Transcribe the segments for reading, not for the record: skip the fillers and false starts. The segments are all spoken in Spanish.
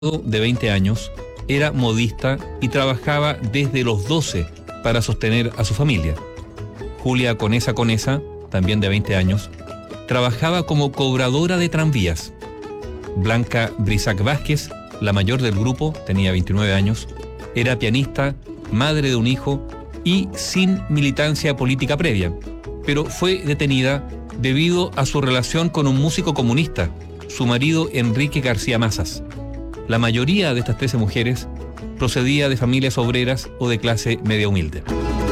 de 20 años, era modista y trabajaba desde los 12 para sostener a su familia. Julia Conesa, también de 20 años, trabajaba como cobradora de tranvías. Blanca Brisac Vázquez, la mayor del grupo, tenía 29 años, era pianista, madre de un hijo y sin militancia política previa, pero fue detenida debido a su relación con un músico comunista, su marido Enrique García Mazas. La mayoría de estas 13 mujeres procedía de familias obreras o de clase media humilde.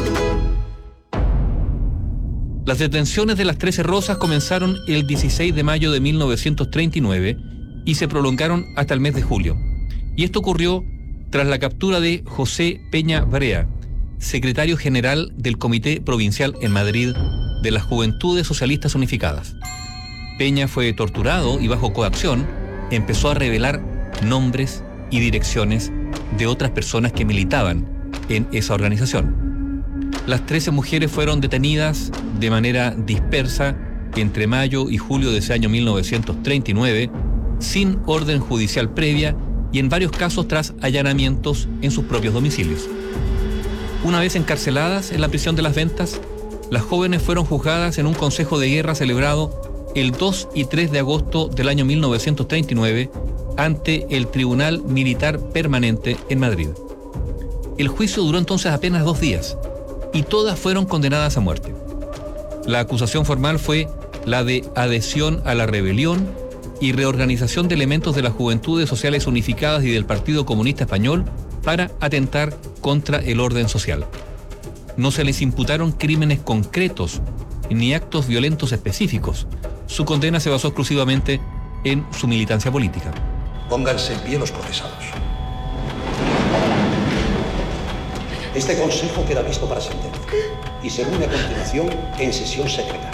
Las detenciones de las 13 Rosas comenzaron el 16 de mayo de 1939 y se prolongaron hasta el mes de julio. Y esto ocurrió tras la captura de José Peña Brea, secretario general del Comité Provincial en Madrid de las Juventudes Socialistas Unificadas. Peña fue torturado y bajo coacción empezó a revelar nombres y direcciones de otras personas que militaban en esa organización. Las 13 mujeres fueron detenidas de manera dispersa entre mayo y julio de ese año 1939, sin orden judicial previa y en varios casos tras allanamientos en sus propios domicilios. Una vez encarceladas en la prisión de Las Ventas, las jóvenes fueron juzgadas en un consejo de guerra celebrado el 2 y 3 de agosto del año 1939 ante el Tribunal Militar Permanente en Madrid. El juicio duró entonces apenas 2 días y todas fueron condenadas a muerte. La acusación formal fue la de adhesión a la rebelión y reorganización de elementos de las Juventudes Sociales Unificadas y del Partido Comunista Español para atentar contra el orden social. No se les imputaron crímenes concretos ni actos violentos específicos. Su condena se basó exclusivamente en su militancia política. Pónganse en pie los procesados. Este consejo queda visto para sentencia y se reúne a continuación en sesión secreta.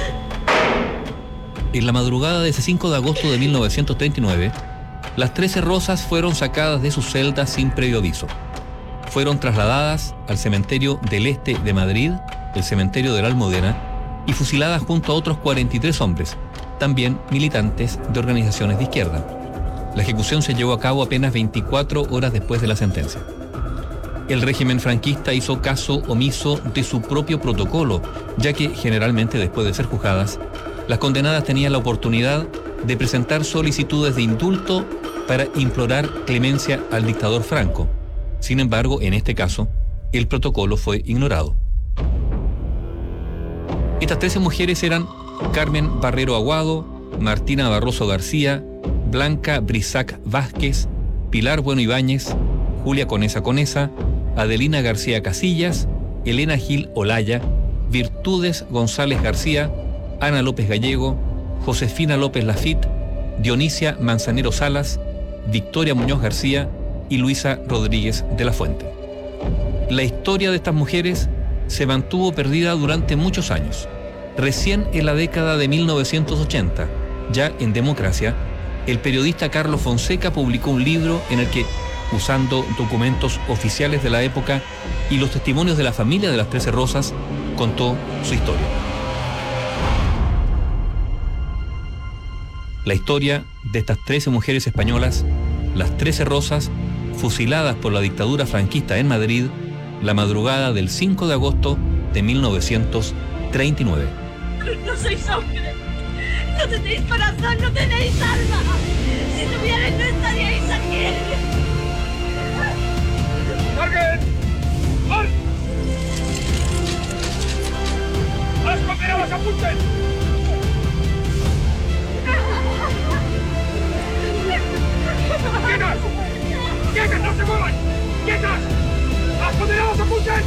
En la madrugada de ese 5 de agosto de 1939, las 13 Rosas fueron sacadas de sus celdas sin previo aviso. Fueron trasladadas al cementerio del Este de Madrid, el cementerio de la Almudena, y fusiladas junto a otros 43 hombres, también militantes de organizaciones de izquierda. La ejecución se llevó a cabo apenas 24 horas después de la sentencia. El régimen franquista hizo caso omiso de su propio protocolo, ya que generalmente después de ser juzgadas, las condenadas tenían la oportunidad de presentar solicitudes de indulto para implorar clemencia al dictador Franco. Sin embargo, en este caso, el protocolo fue ignorado. Estas 13 mujeres eran Carmen Barrero Aguado, Martina Barroso García, Blanca Brisac Vázquez, Pilar Bueno Ibáñez, Julia Conesa, Adelina García Casillas, Elena Gil Olaya, Virtudes González García, Ana López Gallego, Josefina López Lafitte, Dionisia Manzanero Salas, Victoria Muñoz García y Luisa Rodríguez de la Fuente. La historia de estas mujeres se mantuvo perdida durante muchos años. Recién en la década de 1980, ya en democracia, el periodista Carlos Fonseca publicó un libro en el que, usando documentos oficiales de la época y los testimonios de la familia de las 13 Rosas, contó su historia. La historia de estas 13 mujeres españolas, las 13 Rosas, fusiladas por la dictadura franquista en Madrid, la madrugada del 5 de agosto de 1939. No sois hombre, no tenéis corazón, no tenéis alma. Si tuvierais no estaríais aquí. ¡Larguen! ¡Al! ¡A las condenadas apunten! ¡Quietas! ¡Quietas, no se muevan! ¡Quietas! ¡Las condenadas apunten!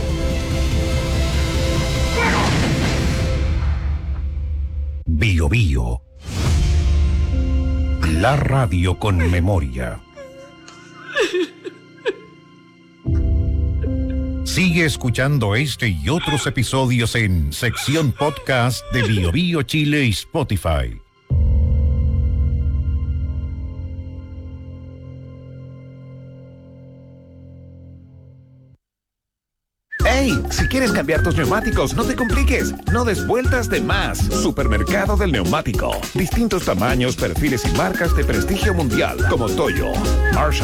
¡Fuego! Bio Bio. La radio con memoria. Sigue escuchando este y otros episodios en sección podcast de Bio Bio Chile y Spotify. ¡Hey! Si quieres cambiar tus neumáticos, no te compliques. No des vueltas de más. Supermercado del Neumático. Distintos tamaños, perfiles y marcas de prestigio mundial, como Toyo, Marshall,